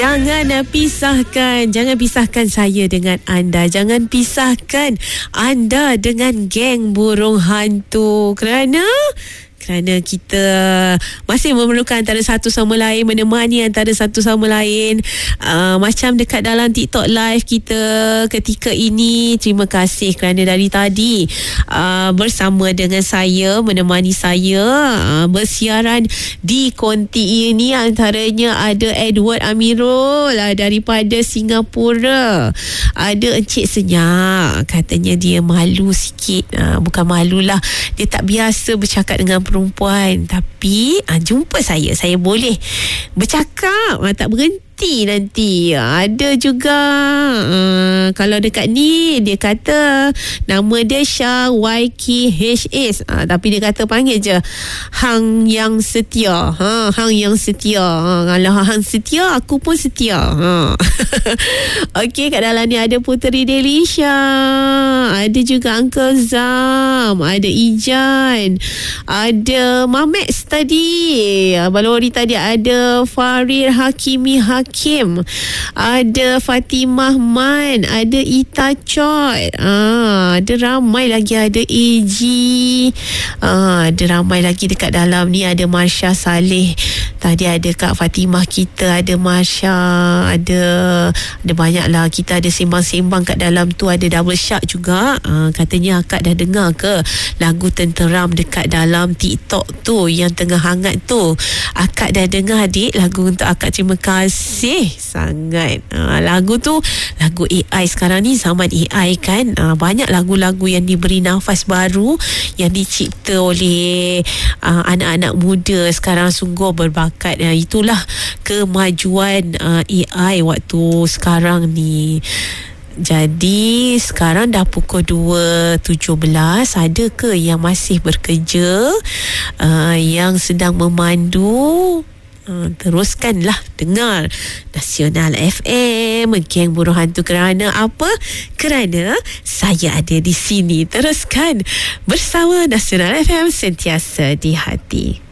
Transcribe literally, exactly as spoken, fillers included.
Jangan uh, pisahkan, jangan pisahkan saya dengan anda. Jangan pisahkan anda dengan geng burung hantu. Kerana Kerana kita masih memerlukan antara satu sama lain, menemani antara satu sama lain. Uh, macam dekat dalam TikTok live kita ketika ini. Terima kasih kerana dari tadi uh, bersama dengan saya, menemani saya uh, bersiaran di konti ini. Antaranya ada Edward Amirul uh, daripada Singapura. Ada Encik Senyak, katanya dia malu sikit. Uh, bukan malulah, dia tak biasa bercakap dengan perempuan, tapi ah, jumpa saya saya boleh bercakap, ah, tak berhenti nanti. Ada juga uh, kalau dekat ni dia kata nama dia Syah Y K H S, uh, tapi dia kata panggil je Hang yang setia. Ha, Hang yang setia. Ha, kalau Hang setia, aku pun setia. Ha. Okey, kat dalam ni ada Puteri Delisha, ada juga Uncle Zam, ada Ijan, ada Mamex tadi, Balori tadi, ada Farid Hakimi Hakim, Kim, ada Fatimah Man, ada Ita Chot, ah, ada ramai lagi, ada A G, ah, ada ramai lagi dekat dalam ni. Ada Marsha Saleh tadi, ada Kak Fatimah kita, ada Marsha, ada ada banyak lah. Kita ada sembang-sembang kat dalam tu. Ada Double Shark juga, ah, katanya akak dah dengar ke lagu Tenteram dekat dalam TikTok tu yang tengah hangat tu? Akak dah dengar adik lagu untuk akak. Terima kasih sangat. Uh, lagu tu lagu A I. Sekarang ni zaman A I kan, uh, banyak lagu-lagu yang diberi nafas baru yang dicipta oleh uh, anak-anak muda sekarang. Sungguh berbakat. Uh, itulah kemajuan uh, A I waktu sekarang ni. Jadi sekarang dah pukul dua tujuh belas. Ada ke yang masih bekerja, uh, yang sedang memandu? Uh, teruskanlah dengar Nasional F M, Geng Burung Hantu. Kerana apa? Kerana saya ada di sini. Teruskan bersama Nasional F M, sentiasa di hati.